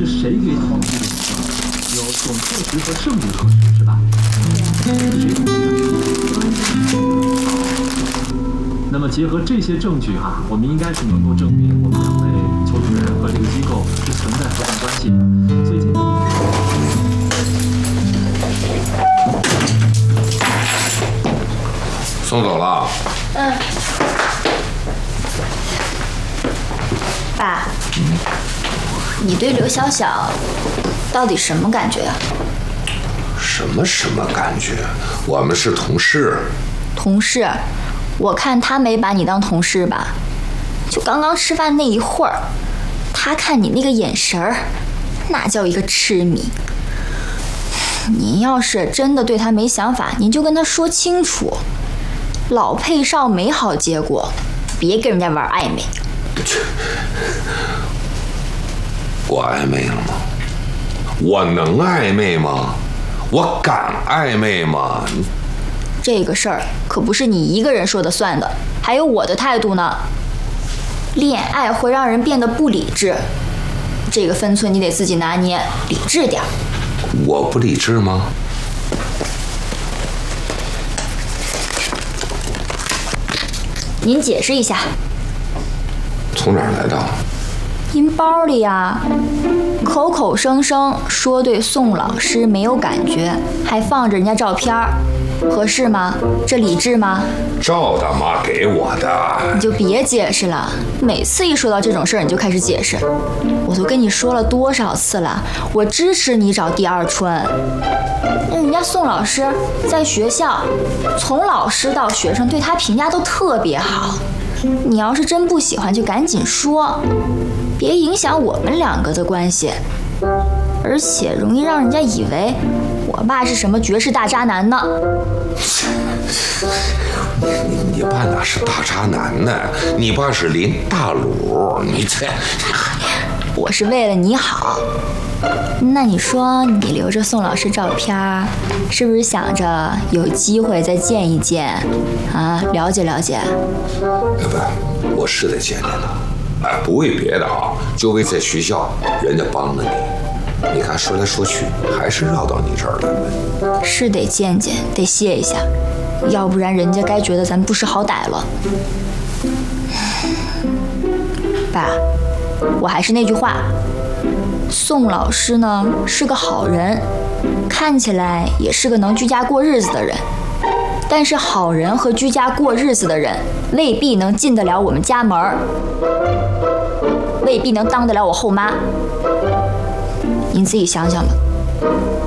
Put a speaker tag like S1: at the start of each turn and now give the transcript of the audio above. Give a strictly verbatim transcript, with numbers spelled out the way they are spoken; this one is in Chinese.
S1: 是谁给统计的结果？有总课时和剩余课时，是吧？是谁统计的？那么结合这些证据哈、啊，我们应该是能够证明我们两位邱主任和这个机构是存在合同关系的。所以今天
S2: 送走了。
S3: 嗯。爸，嗯、你对刘小小到底什么感觉啊？
S2: 什么什么感觉？我们是同事。
S3: 同事？我看他没把你当同事吧？就刚刚吃饭那一会儿，他看你那个眼神儿，那叫一个痴迷。您要是真的对他没想法，您就跟他说清楚。老配少没好结果，别跟人家玩暧昧。
S2: 我暧昧了吗？我能暧昧吗？我敢暧昧吗？
S3: 这个事儿可不是你一个人说的算的，还有我的态度呢。恋爱会让人变得不理智，这个分寸你得自己拿捏，理智点。
S2: 我不理智吗？
S3: 您解释一下。
S2: 从哪儿来的？
S3: 您包里呀，口口声声说对宋老师没有感觉，还放着人家照片，合适吗？这理智吗？
S2: 赵大妈给我的。
S3: 你就别解释了，每次一说到这种事儿，你就开始解释。我都跟你说了多少次了，我支持你找第二春。人家宋老师在学校，从老师到学生对他评价都特别好。你要是真不喜欢，就赶紧说，别影响我们两个的关系，而且容易让人家以为我爸是什么绝世大渣男呢。
S2: 你你爸哪是大渣男呢？你爸是林大鲁，你这……
S3: 我是为了你好。那你说你留着宋老师照片，是不是想着有机会再见一见啊？了解了解。
S2: 要不，我是得见见他，哎，不为别的啊，就为在学校人家帮了你，你看说来说去还是绕到你这儿来了。
S3: 是得见见，得谢一下，要不然人家该觉得咱不识好歹了。爸，我还是那句话。宋老师呢是个好人，看起来也是个能居家过日子的人，但是好人和居家过日子的人未必能进得了我们家门儿，未必能当得了我后妈，您自己想想吧。